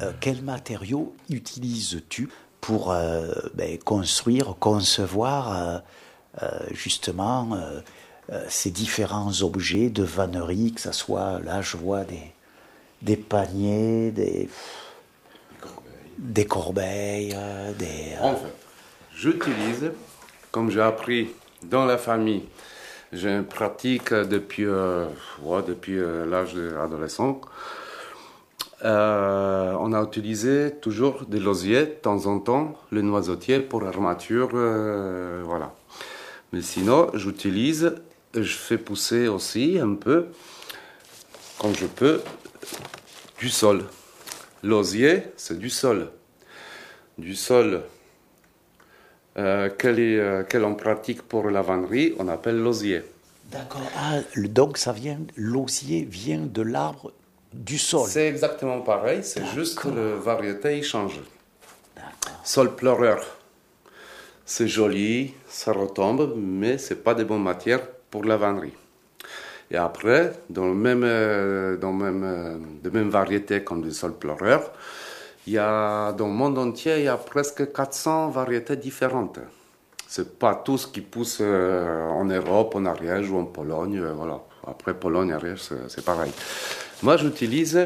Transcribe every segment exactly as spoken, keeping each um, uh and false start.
euh, quels matériaux utilises-tu pour euh, ben, construire, concevoir euh, euh, justement euh, euh, ces différents objets de vannerie, que ce soit, là je vois des, des paniers, des, des corbeilles, euh, des... euh, En fait, j'utilise, comme j'ai appris dans la famille, j'ai une pratique depuis, euh, ouais, depuis euh, l'âge de l'adolescent. Euh, on a utilisé toujours des losiers, de temps en temps, le noisetier pour armature, euh, voilà. Mais sinon, j'utilise, je fais pousser aussi un peu, quand je peux, du sol. L'osier, c'est du sol. Du sol euh, quel est, euh, quel on pratique pour la vannerie, on appelle l'osier. D'accord. Ah, le- donc ça vient, l'osier vient de l'arbre du sol. C'est exactement pareil, c'est juste que D'accord. la variété il change. D'accord. Sol pleureur, c'est joli, ça retombe, mais c'est pas de bonne matière pour la vannerie. Et après, dans le même, euh, dans le même, euh, de même variété comme le sol pleureur, il y a, dans le monde entier, il y a presque quatre cents variétés différentes. C'est pas tout ce qui pousse euh, en Europe, en Ariège ou en Pologne, euh, voilà. Après Pologne, Ariège, c'est, c'est pareil. Moi, j'utilise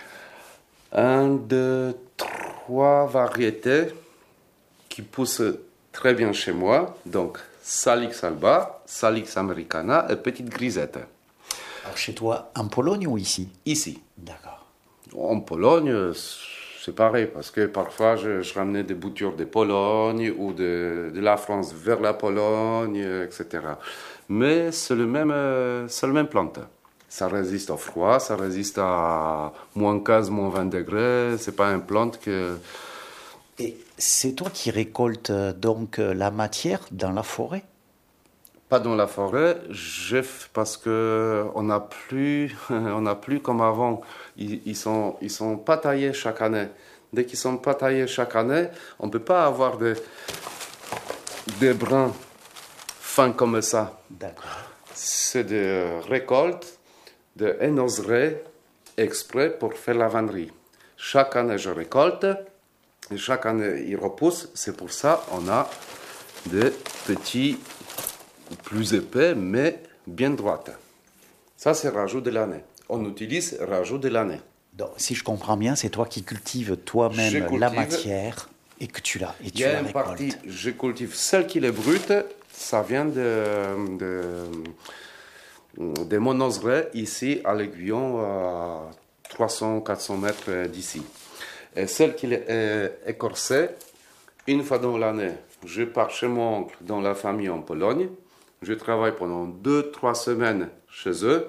un, deux, trois variétés qui poussent très bien chez moi. Donc, Salix alba, Salix americana et petite grisette. Alors chez toi, en Pologne ou ici? Ici. D'accord. En Pologne, c'est pareil, parce que parfois je, je ramenais des boutures de Pologne ou de, de la France vers la Pologne, et cetera. Mais c'est le même, euh, c'est le même plante. Ça résiste au froid, ça résiste à moins quinze, moins vingt degrés. C'est pas une plante que... Et c'est toi qui récoltes euh, donc euh, la matière dans la forêt? Pas dans la forêt, je, parce que on n'a plus, on n'a plus comme avant. Ils, ils sont, ils sont pas taillés chaque année. Dès qu'ils sont pas taillés chaque année, on peut pas avoir des, des brins fins comme ça. D'accord. C'est des récoltes, des énoseraies exprès pour faire la vannerie. Chaque année, je récolte et chaque année, ils repoussent. C'est pour ça on a des petits plus épais, mais bien droite. Ça, c'est rajout de l'année. On utilise rajout de l'année. Donc, si je comprends bien, c'est toi qui cultives Je toi-même cultive. la matière et que tu la, et Il tu y a la une récoltes. partie, je cultive celle qui est brute, ça vient de, de, de mon oseraie, ici à l'Aiguillon, à trois cents à quatre cents mètres d'ici. Et celle qui est euh, écorcée, une fois dans l'année, je pars chez mon oncle dans la famille en Pologne. Je travaille pendant deux, trois semaines chez eux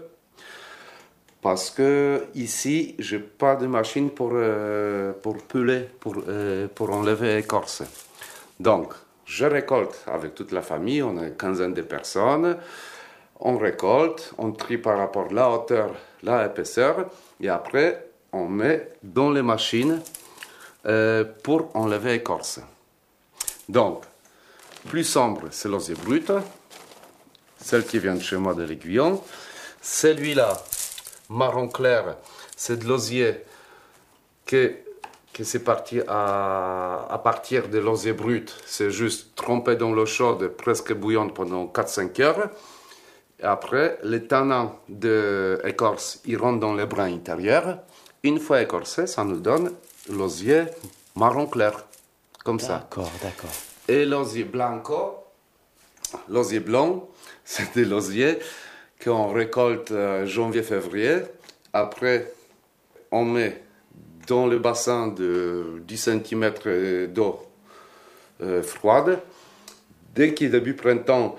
parce que ici, j'ai pas de machine pour, euh, pour peler, pour, euh, pour enlever l'écorce. Donc, je récolte avec toute la famille, on est une quinzaine de personnes. On récolte, on trie par rapport à la hauteur, la épaisseur, et après, on met dans les machines euh, pour enlever l'écorce. Donc, plus sombre, c'est l'osier brut. Celle qui vient de chez moi de l'Aiguillon. Celui-là, marron clair, c'est de l'osier que, que c'est parti à, à partir de l'osier brut. C'est juste trempé dans l'eau chaude, presque bouillante pendant quatre à cinq heures. Et après, les tanins de écorce, ils rentrent dans les brins intérieurs. Une fois écorcé, ça nous donne l'osier marron clair, comme ça. D'accord, d'accord. Et l'osier blanco, l'osier blanc, c'est de l'osier qu'on récolte euh, janvier-février. Après, on met dans le bassin de dix centimètres d'eau euh, froide. Dès qu'il est début printemps,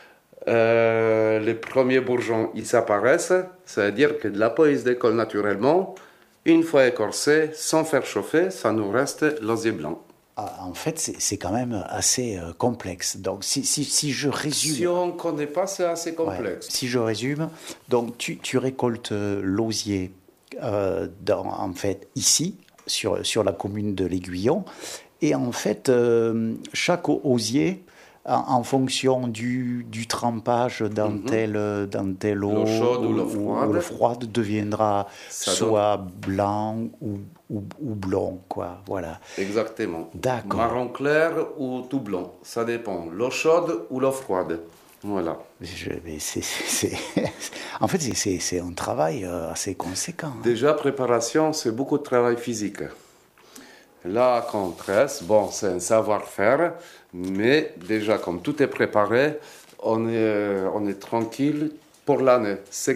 euh, les premiers bourgeons ils apparaissent. C'est-à-dire que de la peau, ils se décolle naturellement. Une fois écorcé, sans faire chauffer, ça nous reste l'osier blanc. Ah, en fait, c'est c'est quand même assez euh, complexe. Donc, si, si, si je résume... Si on ne connaît pas, c'est assez Ouais, complexe. si je résume, donc tu, tu récoltes euh, l'osier euh, dans, en fait ici, sur, sur la commune de l'Aiguillon, et en fait, euh, chaque osier en, en fonction du, du trempage dans, mm-hmm. telle, dans telle eau, l'eau chaude ou, ou l'eau froide, ou l'eau froide deviendra Ça soit donne... blanc ou, ou, ou blond, quoi. Voilà. Exactement. D'accord. Marron clair ou tout blanc, ça dépend. L'eau chaude ou l'eau froide. Voilà. Je, mais c'est, c'est, c'est, en fait, c'est, c'est un travail assez conséquent. Hein. Déjà, préparation, c'est beaucoup de travail physique. Là, quand on tresse, bon, c'est un savoir-faire, mais déjà, comme tout est préparé, on est, on est tranquille pour l'année. C'est